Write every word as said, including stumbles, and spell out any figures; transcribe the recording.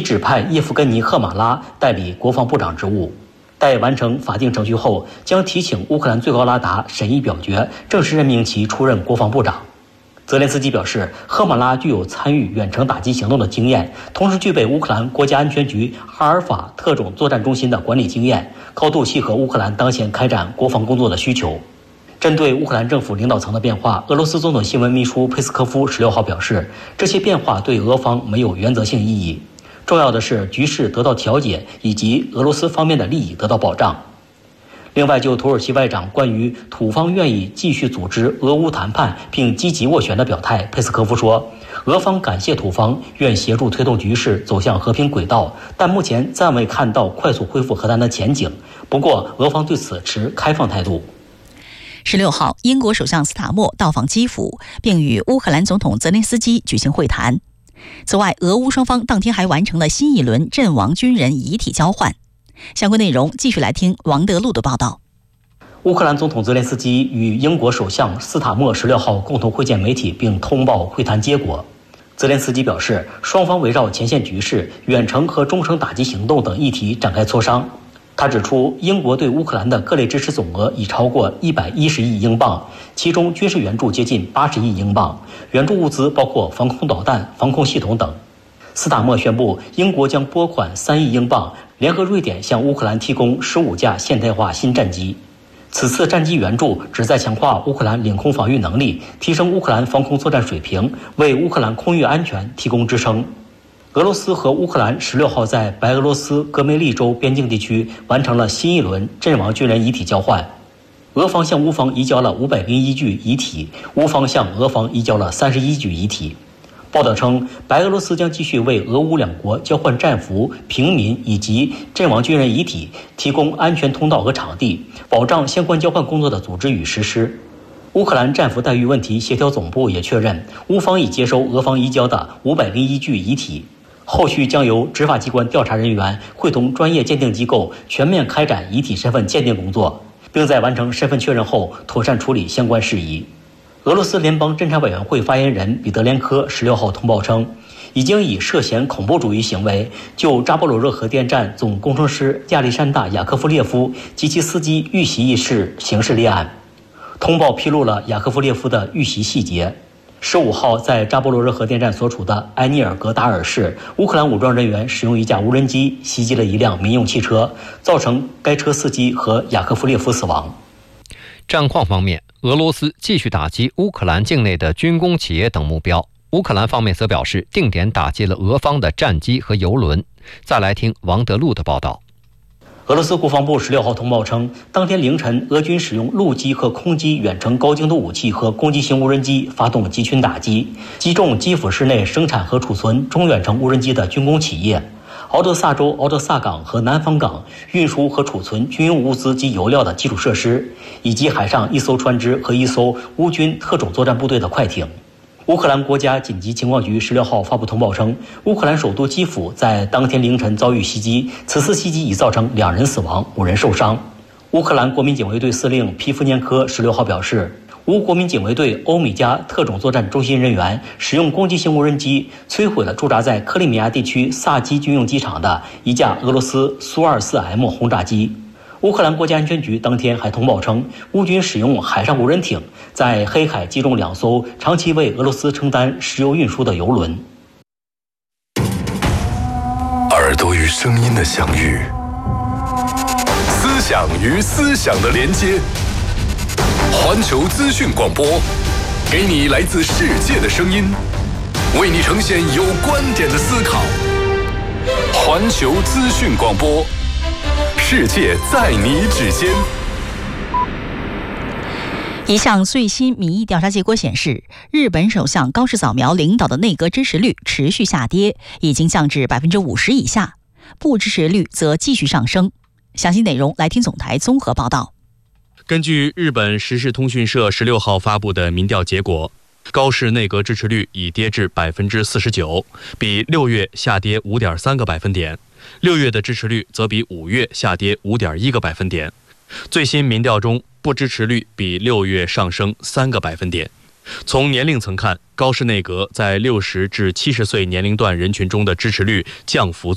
指派叶夫根尼·赫马拉代理国防部长职务。待完成法定程序后，将提请乌克兰最高拉达审议表决，正式任命其出任国防部长。泽连斯基表示，赫马拉具有参与远程打击行动的经验，同时具备乌克兰国家安全局阿尔法特种作战中心的管理经验，高度契合乌克兰当前开展国防工作的需求。针对乌克兰政府领导层的变化，俄罗斯总统新闻秘书佩斯科夫十六号表示，这些变化对俄方没有原则性意义，重要的是局势得到调解，以及俄罗斯方面的利益得到保障。另外，就土耳其外长关于土方愿意继续组织俄乌谈判并积极斡旋的表态，佩斯科夫说，俄方感谢土方，愿协助推动局势走向和平轨道，但目前暂未看到快速恢复和谈的前景。不过，俄方对此持开放态度。 十六号，英国首相斯塔默到访基辅，并与乌克兰总统泽连斯基举行会谈。此外，俄乌双方当天还完成了新一轮阵亡军人遗体交换。相关内容继续来听王德禄的报道。 乌克兰总统泽连斯基与英国首相斯塔默十六号共同会见媒体，并通报会谈结果。泽连斯基表示，双方围绕前线局势、远程和中程打击行动等议题展开磋商。他指出，英国对乌克兰的各类支持总额已超过一百一十亿英镑，其中军事援助接近八十亿英镑，援助物资包括防空导弹、防空系统等。斯塔默宣布，英国将拨款三亿英镑，联合瑞典向乌克兰提供十五架现代化新战机。此次战机援助旨在强化乌克兰领空防御能力，提升乌克兰防空作战水平，为乌克兰空域安全提供支撑。俄罗斯和乌克兰十六号在白俄罗斯戈梅利州边境地区完成了新一轮阵亡军人遗体交换。俄方向乌方移交了五百零一具遗体，乌方向俄方移交了三十一具遗体。报道称，白俄罗斯将继续为俄乌两国交换战俘、平民以及阵亡军人遗体提供安全通道和场地，保障相关交换工作的组织与实施。乌克兰战俘待遇问题协调总部也确认，乌方已接收俄方移交的五百零一具遗体，后续将由执法机关调查人员会同专业鉴定机构全面开展遗体身份鉴定工作，并在完成身份确认后妥善处理相关事宜。俄罗斯联邦侦查委员会发言人彼得连科十六号通报称，已经以涉嫌恐怖主义行为就扎波罗热核电站总工程师亚历山大·雅科夫列夫及其司机遇袭一事刑事立案。通报披露了雅科夫列夫的遇袭细节。十五号，在扎波罗热核电站所处的埃涅尔格达尔市，乌克兰武装人员使用一架无人机袭击了一辆民用汽车，造成该车司机和雅科夫列夫死亡。 战况方面，俄罗斯继续打击乌克兰境内的军工企业等目标，乌克兰方面则表示定点打击了俄方的战机和油轮。再来听王德禄的报道。 俄罗斯国防部十六号通报称，当天凌晨，俄军使用陆基和空基远程高精度武器和攻击型无人机发动集群打击，击中基辅市内生产和储存中远程无人机的军工企业。敖德萨州敖德萨港和南方港运输和储存军用物资及油料的基础设施，以及海上一艘船只和一艘乌军特种作战部队的快艇。乌克兰国家紧急情况局十六号发布通报称，乌克兰首都基辅在当天凌晨遭遇袭击，此次袭击已造成两人死亡，五人受伤。乌克兰国民警卫队司令皮夫年科十六号表示，乌国民警卫队欧米加特种作战中心人员使用攻击型无人机摧毁了驻扎在克里米亚地区萨基军用机场的一架俄罗斯苏 二十四 M 轰炸机。乌克兰国家安全局当天还通报称，乌军使用海上无人艇在黑海击中两艘长期为俄罗斯承担石油运输的油轮。 耳朵与声音的相遇，思想与思想的连接。环球资讯广播，给你来自世界的声音，为你呈现有观点的思考。环球资讯广播，世界在你指尖。 一项最新民意调查结果显示，日本首相高市早苗领导的内阁支持率持续下跌，已经降至百分之五十以下，不支持率则继续上升。详细内容来听总台综合报道。 根据日本时事通讯社十六号发布的民调结果，高市内阁支持率已跌至百分之四十九，比六月下跌五点三个百分点。六月的支持率则比五月下跌五点一个百分点。最新民调中，不支持率比六月上升三个百分点。从年龄层看，高市内阁在六十至七十岁年龄段人群中的支持率降幅